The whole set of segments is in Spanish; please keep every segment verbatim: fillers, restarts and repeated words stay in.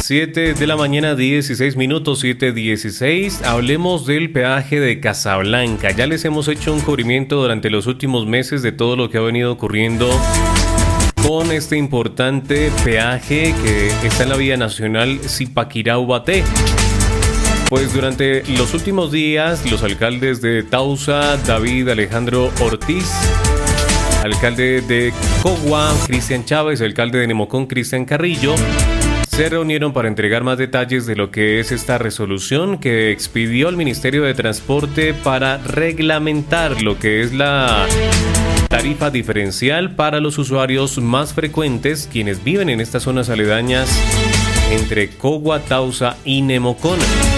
siete de la mañana, dieciséis minutos, siete dieciséis. Hablemos del peaje de Casablanca. Ya les hemos hecho un cubrimiento durante los últimos meses de todo lo que ha venido ocurriendo con este importante peaje que está en la vía nacional Zipaquirá-Ubaté. Pues durante los últimos días, los alcaldes de Tausa, David Alejandro Ortiz, alcalde de Cogua, Cristian Chávez, alcalde de Nemocón, Cristian Carrillo, se reunieron para entregar más detalles de lo que es esta resolución que expidió el Ministerio de Transporte para reglamentar lo que es la tarifa diferencial para los usuarios más frecuentes, quienes viven en estas zonas aledañas entre Cogua, Tausa y Nemocón.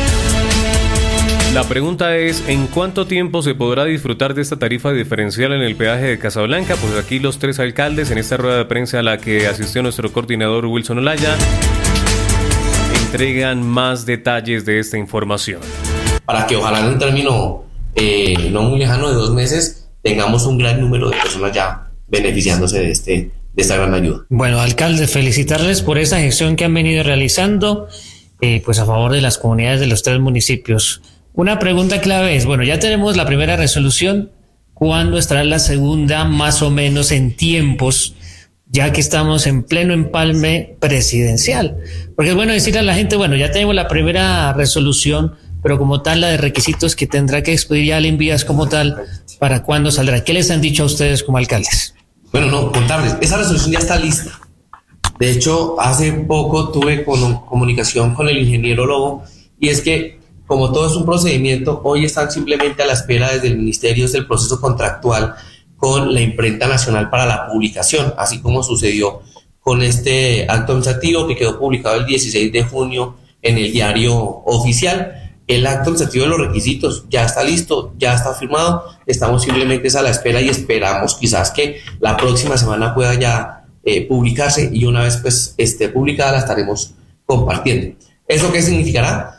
La pregunta es, ¿en cuánto tiempo se podrá disfrutar de esta tarifa diferencial en el peaje de Casablanca? Pues aquí los tres alcaldes, en esta rueda de prensa a la que asistió nuestro coordinador Wilson Olaya, entregan más detalles de esta información. Para que ojalá en un término eh, no muy lejano de dos meses tengamos un gran número de personas ya beneficiándose de, este, de esta gran ayuda. Bueno, alcalde, felicitarles por esa gestión que han venido realizando eh, pues a favor de las comunidades de los tres municipios. Una pregunta clave es, bueno, ya tenemos la primera resolución, ¿cuándo estará la segunda más o menos en tiempos, ya que estamos en pleno empalme presidencial? Porque es bueno decirle a la gente, bueno, ya tenemos la primera resolución, pero como tal la de requisitos que tendrá que expedir ya la envías como tal, ¿para cuándo saldrá? ¿Qué les han dicho a ustedes como alcaldes? Bueno, no, contarles, esa resolución ya está lista. De hecho, hace poco tuve con, comunicación con el ingeniero Lobo, y es que como todo es un procedimiento, hoy están simplemente a la espera desde el Ministerio del proceso contractual con la Imprenta Nacional para la publicación, así como sucedió con este acto administrativo que quedó publicado el dieciséis de junio en el diario oficial. El acto administrativo de los requisitos ya está listo, ya está firmado, estamos simplemente a la espera y esperamos quizás que la próxima semana pueda ya eh, publicarse, y una vez pues esté publicada la estaremos compartiendo. ¿Eso qué significará?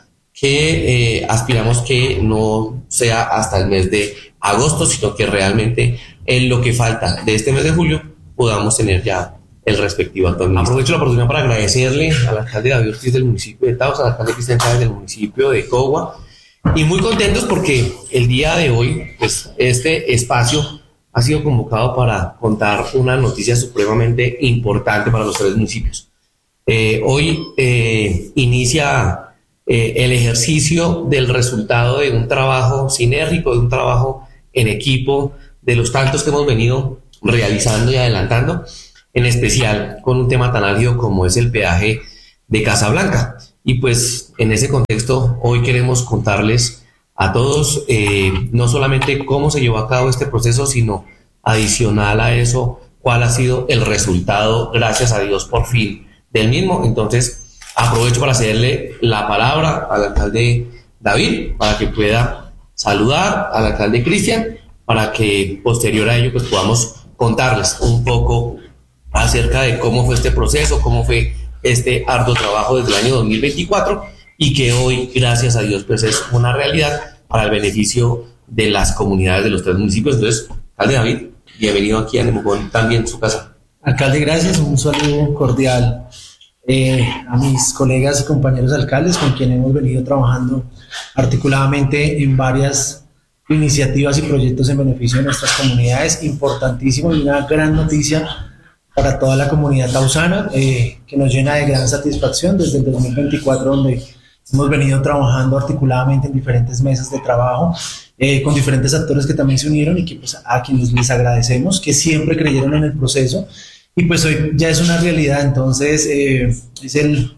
Que eh, aspiramos que no sea hasta el mes de agosto, sino que realmente en lo que falta de este mes de julio podamos tener ya el respectivo acto administrativo. Aprovecho la oportunidad para agradecerle al alcalde David Ortiz del municipio de Tausa, al alcalde Cristian Chávez del municipio de Cogua, y muy contentos porque el día de hoy pues, este espacio ha sido convocado para contar una noticia supremamente importante para los tres municipios. Eh, hoy eh, inicia Eh, el ejercicio del resultado de un trabajo sinérgico, de un trabajo en equipo, de los tantos que hemos venido realizando y adelantando, en especial con un tema tan álgido como es el peaje de Casablanca. Y pues en ese contexto hoy queremos contarles a todos eh, no solamente cómo se llevó a cabo este proceso, sino adicional a eso, cuál ha sido el resultado, gracias a Dios, por fin, del mismo. Entonces, aprovecho para cederle la palabra al alcalde David para que pueda saludar al alcalde Cristian, para que posterior a ello pues podamos contarles un poco acerca de cómo fue este proceso, cómo fue este arduo trabajo desde el año dos mil veinticuatro y que hoy, gracias a Dios, pues es una realidad para el beneficio de las comunidades de los tres municipios. Entonces, alcalde David, bienvenido aquí a Nemocón, también su casa. Alcalde, gracias, un saludo cordial Eh, a mis colegas y compañeros alcaldes con quienes hemos venido trabajando articuladamente en varias iniciativas y proyectos en beneficio de nuestras comunidades. Importantísimo y una gran noticia para toda la comunidad tausana, eh, que nos llena de gran satisfacción desde el dos mil veinticuatro, donde hemos venido trabajando articuladamente en diferentes mesas de trabajo eh, con diferentes actores que también se unieron y que pues, a quienes les agradecemos, que siempre creyeron en el proceso. Y pues hoy ya es una realidad. Entonces eh, es el,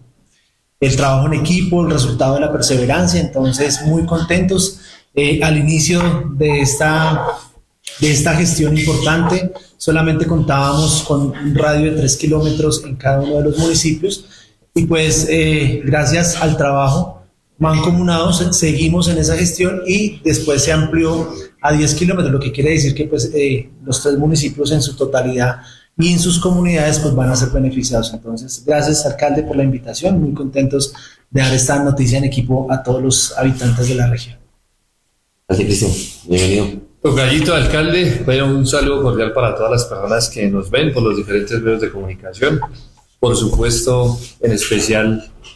el trabajo en equipo, el resultado de la perseverancia. Entonces muy contentos eh, al inicio de esta, de esta gestión importante. Solamente contábamos con un radio de tres kilómetros en cada uno de los municipios y pues eh, gracias al trabajo mancomunado seguimos en esa gestión y después se amplió a diez kilómetros, lo que quiere decir que pues eh, los tres municipios en su totalidad y en sus comunidades pues van a ser beneficiados. Entonces, gracias alcalde por la invitación, muy contentos de dar esta noticia en equipo a todos los habitantes de la región. Gracias, Cristian, bienvenido. Tocallito, alcalde, bueno, un saludo cordial para todas las personas que nos ven por los diferentes medios de comunicación, por supuesto, en especial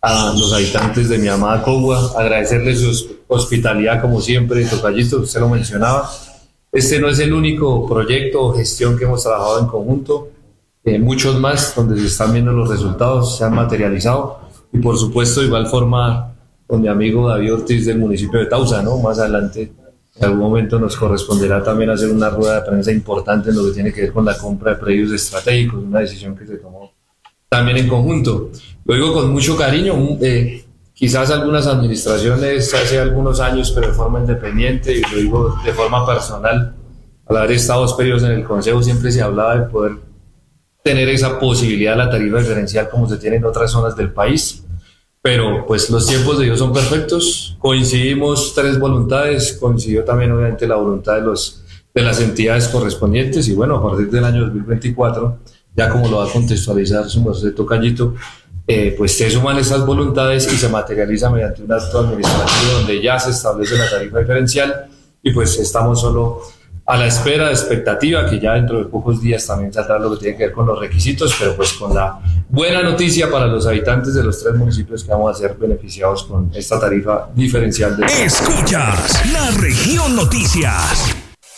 a los habitantes de mi amada Cogua, agradecerles su hospitalidad como siempre. Tocallito, usted lo mencionaba, este no es el único proyecto o gestión que hemos trabajado en conjunto, eh, muchos más donde se están viendo los resultados, se han materializado, y por supuesto de igual forma con mi amigo David Ortiz del municipio de Tausa, ¿no? Más adelante en algún momento nos corresponderá también hacer una rueda de prensa importante en lo que tiene que ver con la compra de predios estratégicos, una decisión que se tomó también en conjunto. Lo digo con mucho cariño, eh, quizás algunas administraciones hace algunos años, pero de forma independiente, y lo digo de forma personal, al haber estado dos periodos en el Consejo siempre se hablaba de poder tener esa posibilidad de la tarifa diferencial como se tiene en otras zonas del país, pero pues los tiempos de Dios son perfectos, coincidimos tres voluntades, coincidió también obviamente la voluntad de, los, de las entidades correspondientes, y bueno, a partir del año dos mil veinticuatro, ya como lo va a contextualizar su merced Tocallito, eh, pues se suman esas voluntades y se materializa mediante un acto administrativo donde ya se establece la tarifa diferencial, y pues estamos solo a la espera de expectativa que ya dentro de pocos días también saldrá lo que tiene que ver con los requisitos, pero pues con la buena noticia para los habitantes de los tres municipios que vamos a ser beneficiados con esta tarifa diferencial. De... Escuchas La Región Noticias.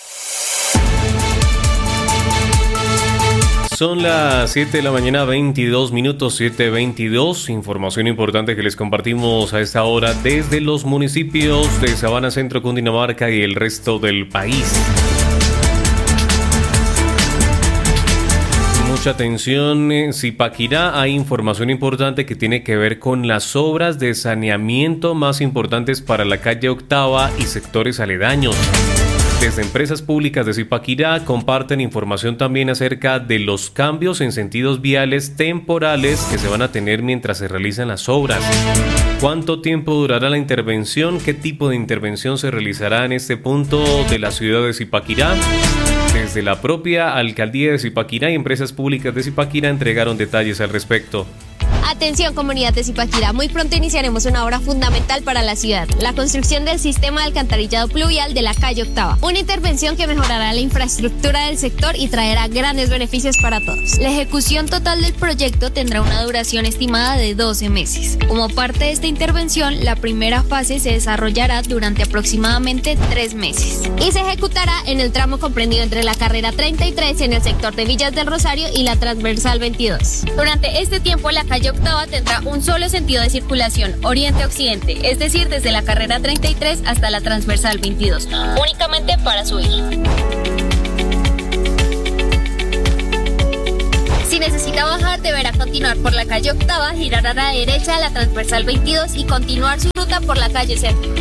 Son las siete de la mañana, veintidós minutos, siete veintidós. Información importante que les compartimos a esta hora desde los municipios de Sabana Centro, Cundinamarca y el resto del país. Mucha atención, en Zipaquirá hay información importante que tiene que ver con las obras de saneamiento más importantes para la calle Octava y sectores aledaños. Desde empresas públicas de Zipaquirá comparten información también acerca de los cambios en sentidos viales temporales que se van a tener mientras se realizan las obras. ¿Cuánto tiempo durará la intervención? ¿Qué tipo de intervención se realizará en este punto de la ciudad de Zipaquirá? Desde la propia alcaldía de Zipaquirá y empresas públicas de Zipaquirá entregaron detalles al respecto. Atención, comunidad de Zipaquirá, muy pronto iniciaremos una obra fundamental para la ciudad, la construcción del sistema de alcantarillado pluvial de la calle Octava, una intervención que mejorará la infraestructura del sector y traerá grandes beneficios para todos. La ejecución total del proyecto tendrá una duración estimada de doce meses. Como parte de esta intervención, la primera fase se desarrollará durante aproximadamente tres meses y se ejecutará en el tramo comprendido entre la carrera treinta y tres en el sector de Villas del Rosario y la transversal veintidós. Durante este tiempo, la calle Octava tendrá un solo sentido de circulación, oriente-occidente, es decir, desde la carrera treinta y tres hasta la transversal veintidós, únicamente para subir. Si necesita bajar, deberá continuar por la calle Octava, girar a la derecha a la transversal veintidós y continuar su ruta por la calle Séptima.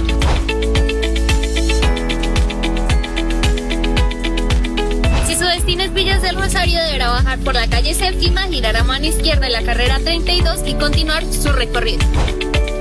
Si su destino es Villas del Rosario, deberá bajar por la calle Séptima, girar a mano izquierda en la carrera treinta y dos y continuar su recorrido.